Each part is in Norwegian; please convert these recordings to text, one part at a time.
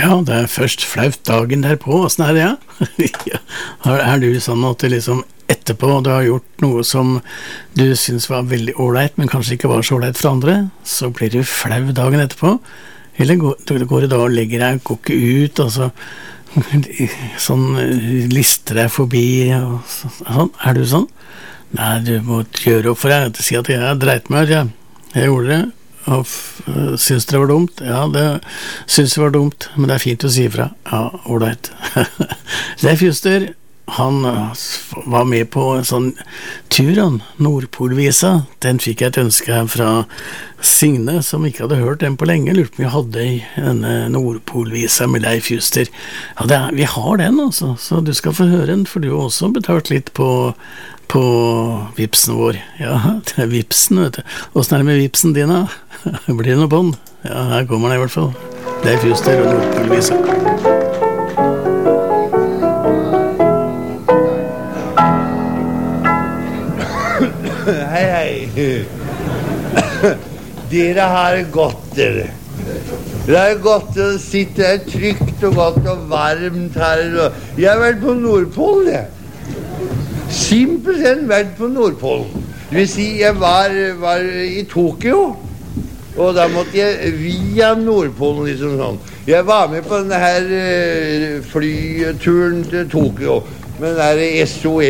Ja, det først flaut dagen derpå, hvordan det, ja? Ja. Du sånn at det liksom etterpå du har gjort noe som du synes var veldig ålreit, men kanskje ikke var så ålreit for andre, så blir du flau dagen etterpå? Eller går du da og legger deg, går ikke ut, og sånn lister deg forbi, og sånn? Du sånn? Nei, du må gjøre opp for deg, si at jeg dreit meg, ja. Jeg gjorde det. Og synes det var dumt? Ja, det synes det var dumt, men det fint å si fra. Ja, ålreit. Leif Juster, han var med på en sånn tur, Nordpolvisa. Den fikk jeg et ønske fra Signe, som ikke hadde hørt den på lenge. Lurte på om vi hadde en Nordpolvisa med Leif Juster. Ja, vi har den altså, så du skal få høre den, for du har også betalt litt på vipsen vår. Ja, det vipsen, vet du. Hvordan det med vipsen din, da? Blir det noe bånd? Ja, her kommer den i hvert fall. Leif Juster og Nordpolvisa. Hei. Dere har gått, dere. Det godt å sitte her trygt og godt og varmt her. Jeg har vært på Nordpolen, jeg. Simpelthen vært på Nordpolen. Det vil si, jeg var i Tokyo, og da måtte jeg via Nordpolen, liksom sånn. Jeg var med på denne her flyturen til Tokyo, med den her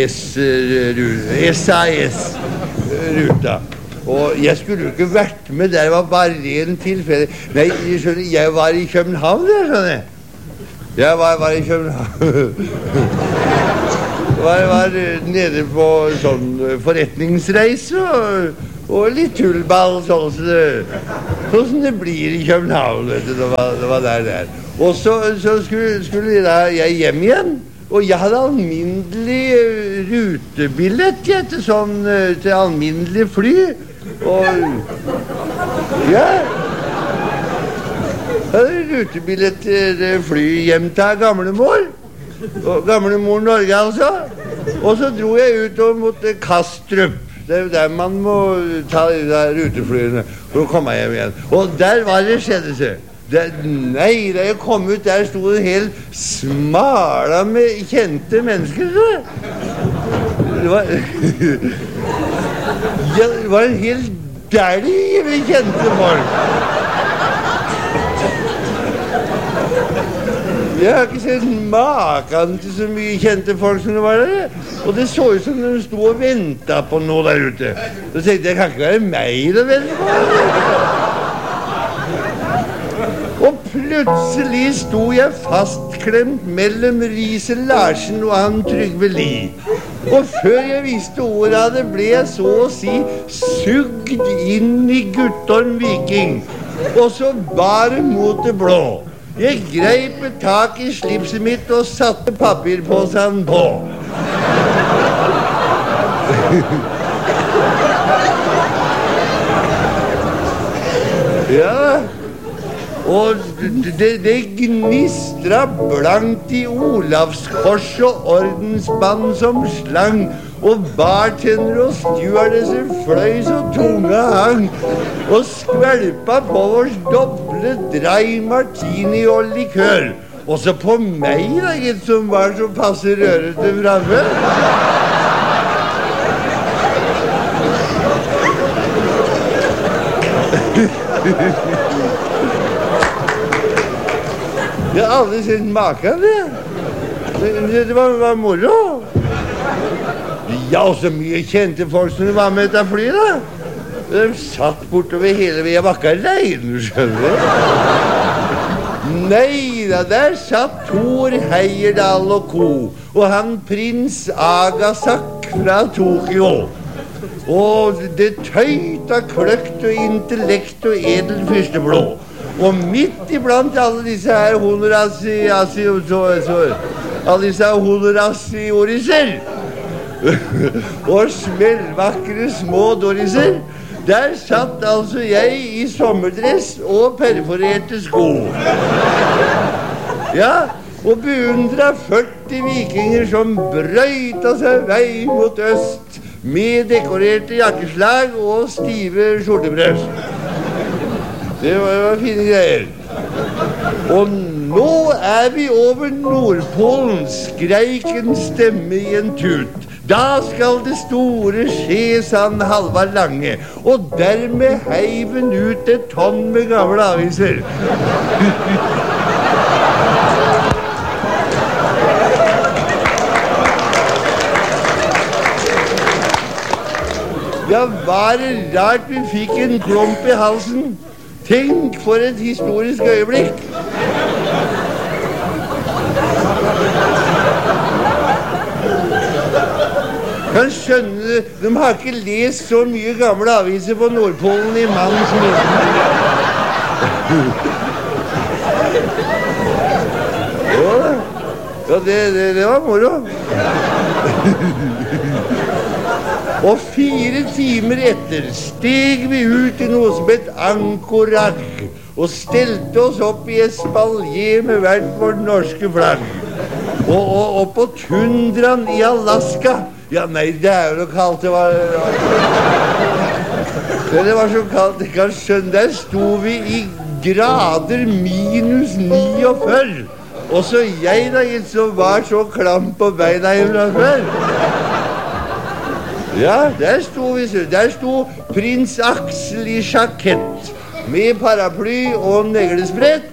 SAS-ruta. Og jeg skulle jo ikke vært med, det var bare ren tilfelle. Nei, jeg var i København, skjønner jeg. Jeg var i København. Var nede på sånn forretningsreise og litt tullball, sånn som det blir i København, vet du, det var der. Og så skulle jeg hjem igjen, og jeg hadde alminnelig rutebillett til alminnelig fly, og ja, jeg hadde rutebillett til fly hjem til gamlemor. Gamlemor Norge altså. Og så dro jeg ut og mot Kastrup. Det jo der man må ta de der ruteflyene for å komme hjem igjen. Og der var det skjedde seg. Nei, da jeg kom ut der sto en hel smala med kjente mennesker. Det var en hel dælj med kjente folk. Jeg har ikke sett maken til så mye kjente folk som det var der. Og det så ut som de stod og ventet på noe der ute. Så tenkte jeg, det kan ikke være meg det venter på. Og plutselig sto jeg fastklemt mellom Riise Larsen og han Trygve Lie. Og før jeg visste ordet av det, ble jeg så å si sugd inn i Guttorm Viking. Og så bare mot det blå. Jeg greip et tak i slipset mitt og satte papirpåsen på. Ja, og det gnistra blankt i Olavskors og ordensband som slang, og bartender og stewardesser fløy så tunga hang, og skvelpa på vårs doble dry martini og likør. Også på meg, da, gitt, som var så passe rørete framme. Jeg har aldri sett maken, det. Det var moro. Ja, så mye kjente folk som var med etter fly, da. De satt bortover hele veien. Jeg var ikke alene, skjønner du. Nei da, der satt Thor Heyerdahl og co. Og han prins Agasak fra Tokyo. Og det tøyta kløkt og intellekt og edel fyrsteblå. Og midt iblant alle disse her honorasi-oriser og smellvakre små doriser, der satt altså jeg i sommerdress og perforerte sko. Ja, og beundret 40 vikinger som brøyta seg vei mot øst med dekorerte jakkeslag og stive skjortebrøst. Det var fine greier. Og nå vi over Nordpolen, skreik en stemme i en tut. Da skal det store skje, sa Halvard Lange, og dermed heiv han ut et tonn med gamle aviser. Ja, var det rart vi fikk en klump i halsen? Tenk for et historisk øyeblikk. Kan skjønne, de har ikke lest så mye gamle aviser på Nordpolen i manns minne. Ja, det var moro. Og 4 timer etter steg vi ut i noe som het Anchorage og stelte oss opp i espalier med hvert vårt norske flagg. Og på tundraen i Alaska. Ja, nei, det jo noe kaldt. Det var så kaldt, jeg kan skjønne. Der sto vi i grader minus 49. Og så jeg da, som var så klam på beina fra før. Ja, der sto vi. Der sto prins Aksel i sjakett med paraply og neglesprett.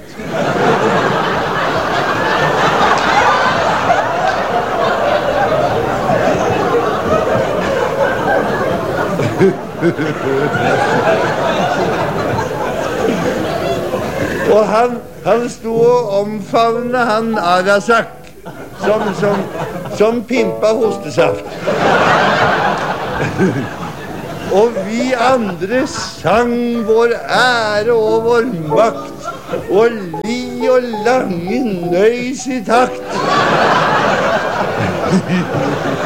Og han sto og omfavnet han Arasak som pimpa hostesaft. Og vi andre sang vår ære og vår makt, og Li og Lange nøys i takt.